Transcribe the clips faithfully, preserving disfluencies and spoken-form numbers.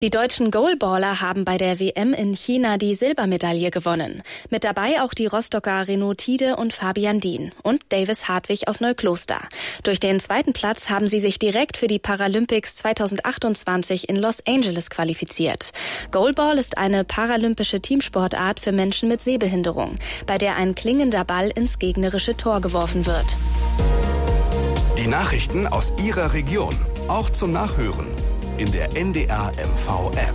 Die deutschen Goalballer haben bei der W M in China die Silbermedaille gewonnen. Mit dabei auch die Rostocker Renaud Tiede und Fabian Dien und Davis Hartwig aus Neukloster. Durch den zweiten Platz haben sie sich direkt für die Paralympics zweitausendachtundzwanzig in Los Angeles qualifiziert. Goalball ist eine paralympische Teamsportart für Menschen mit Sehbehinderung, bei der ein klingender Ball ins gegnerische Tor geworfen wird. Die Nachrichten aus Ihrer Region, auch zum Nachhören in der N D R M V-App.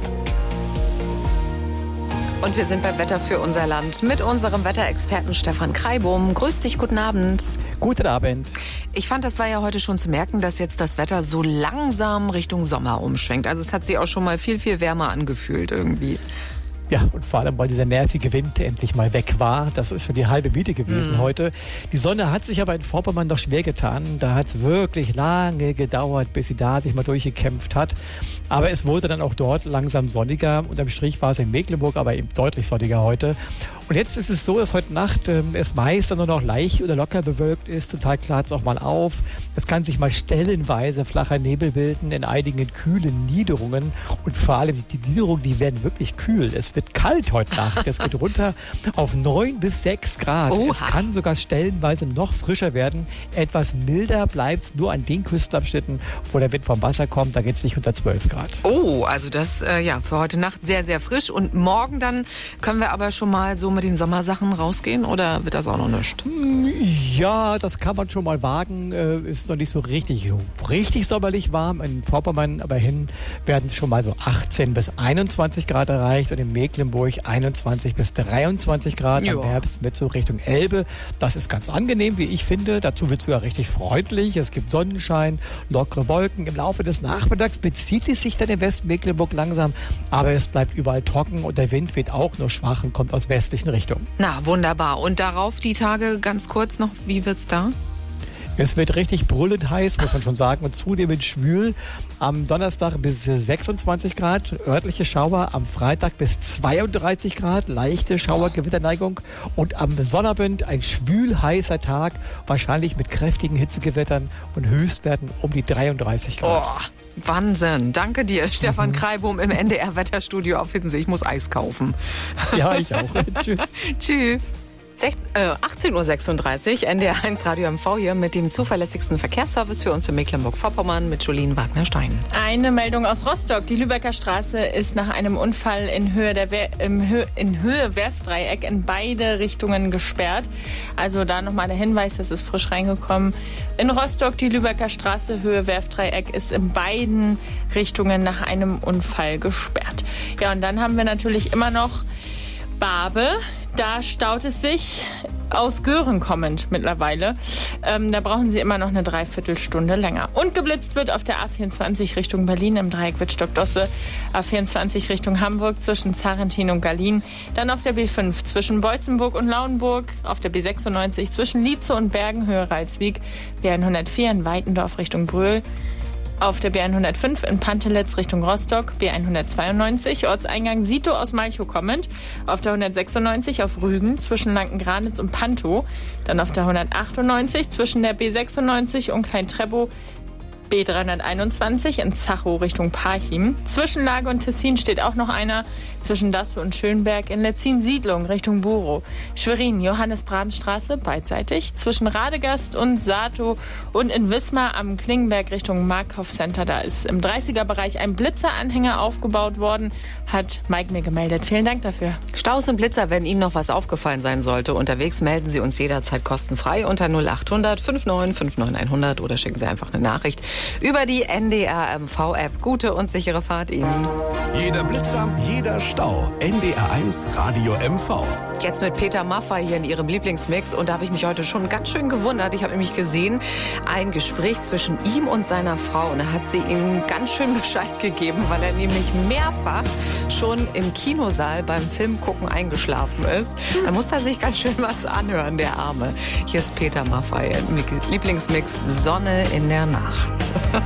Und wir sind beim Wetter für unser Land mit unserem Wetterexperten Stefan Kreibum. Grüß dich, guten Abend. Guten Abend. Ich fand, das war ja heute schon zu merken, dass jetzt das Wetter so langsam Richtung Sommer umschwenkt. Also es hat sich auch schon mal viel, viel wärmer angefühlt irgendwie. Ja, und vor allem, weil dieser nervige Wind endlich mal weg war. Das ist schon die halbe Miete gewesen mhm. heute. Die Sonne hat sich aber in Vorpommern doch schwer getan. Da hat es wirklich lange gedauert, bis sie da sich mal durchgekämpft hat. Aber es wurde dann auch dort langsam sonniger. Unterm Strich war es in Mecklenburg aber eben deutlich sonniger heute. Und jetzt ist es so, dass heute Nacht ähm, es meist dann nur noch leicht oder locker bewölkt ist. Zum Teil klart es auch mal auf. Es kann sich mal stellenweise flacher Nebel bilden in einigen kühlen Niederungen. Und vor allem die Niederungen, die werden wirklich kühl. Es wird kalt heute Nacht. Es geht runter auf neun bis sechs Grad. Oha. Es kann sogar stellenweise noch frischer werden. Etwas milder bleibt es nur an den Küstenabschnitten, wo der Wind vom Wasser kommt. Da geht es nicht unter zwölf Grad. Oh, also das äh, ja für heute Nacht sehr, sehr frisch. Und morgen dann können wir aber schon mal so mit den Sommersachen rausgehen oder wird das auch noch nicht? Ja, das kann man schon mal wagen. Äh, ist noch nicht so richtig, richtig sommerlich warm. In Vorpommern aber hin werden es schon mal so achtzehn bis einundzwanzig Grad erreicht und in Mecklenburg einundzwanzig bis dreiundzwanzig Grad. Am Herbst mit so Richtung Elbe. Das ist ganz angenehm, wie ich finde. Dazu wird es sogar richtig freundlich. Es gibt Sonnenschein, lockere Wolken. Im Laufe des Nachmittags bezieht es sich dann in Westmecklenburg langsam, aber es bleibt überall trocken und der Wind weht auch nur schwach und kommt aus westlichen Richtungen. Na, wunderbar. Und darauf die Tage ganz kurz noch, wie wird's da? Es wird richtig brüllend heiß, muss man schon sagen, und zunehmend schwül. Am Donnerstag bis sechsundzwanzig Grad, örtliche Schauer. Am Freitag bis zweiunddreißig Grad, leichte Schauergewitterneigung. Und am Sonnabend ein schwül heißer Tag, wahrscheinlich mit kräftigen Hitzegewittern und Höchstwerten um die dreiunddreißig Grad. Oh, Wahnsinn. Danke dir, Stefan mhm. Kreibum im N D R-Wetterstudio. Auf Wiedersehen, ich muss Eis kaufen. Ja, ich auch. Tschüss. Tschüss. achtzehn Uhr sechsunddreißig, N D R eins Radio M V hier mit dem zuverlässigsten Verkehrsservice für uns in Mecklenburg-Vorpommern mit Jolien Wagner-Stein. Eine Meldung aus Rostock. Die Lübecker Straße ist nach einem Unfall in Höhe, der We- im Hö- in Höhe Werftdreieck in beide Richtungen gesperrt. Also da nochmal der Hinweis, das ist frisch reingekommen. In Rostock, die Lübecker Straße, Höhe Werftdreieck ist in beiden Richtungen nach einem Unfall gesperrt. Ja, und dann haben wir natürlich immer noch Barbe. Da staut es sich aus Göhren kommend mittlerweile. Ähm, da brauchen Sie immer noch eine Dreiviertelstunde länger. Und geblitzt wird auf der A vierundzwanzig Richtung Berlin im Dreieck Wittstock-Dosse. A vierundzwanzig Richtung Hamburg zwischen Zarentin und Gallien. Dann auf der B fünf zwischen Beutzenburg und Lauenburg. Auf der B sechsundneunzig zwischen Lietze und Bergen, Höhe Ralswiek. B hundertvier in Weitendorf Richtung Bröl. Auf der B hundertfünf in Pantelitz Richtung Rostock, B hundertzweiundneunzig, Ortseingang Sito aus Malchow kommend. Auf der hundertsechsundneunzig auf Rügen zwischen Lanken-Granitz und Pantow. Dann auf der hundertachtundneunzig zwischen der B sechsundneunzig und Klein-Treppow. B dreihunderteinundzwanzig in Zachow Richtung Parchim. Zwischen Lage und Tessin steht auch noch einer. Zwischen Dassow und Schönberg in Letzin-Siedlung Richtung Burow. Schwerin, Johannes-Brahms-Straße, beidseitig. Zwischen Radegast und Sato und in Wismar am Klingenberg Richtung Markhoff Center. Da ist im dreißiger-Bereich ein Blitzeranhänger aufgebaut worden. Hat Mike mir gemeldet. Vielen Dank dafür. Staus und Blitzer, wenn Ihnen noch was aufgefallen sein sollte, unterwegs melden Sie uns jederzeit kostenfrei unter null achthundert neunundfünfzig neunundfünfzig hundert oder schicken Sie einfach eine Nachricht über die N D R M V-App. Gute und sichere Fahrt Ihnen. Jeder Blitzer, jeder Stau. N D R eins Radio M V. Jetzt mit Peter Maffay hier in Ihrem Lieblingsmix. Und da habe ich mich heute schon ganz schön gewundert. Ich habe nämlich gesehen, ein Gespräch zwischen ihm und seiner Frau. Und da hat sie ihm ganz schön Bescheid gegeben, weil er nämlich mehrfach schon im Kinosaal beim Filmgucken eingeschlafen ist. Da muss er sich ganz schön was anhören, der Arme. Hier ist Peter Maffay, Lieblingsmix Sonne in der Nacht.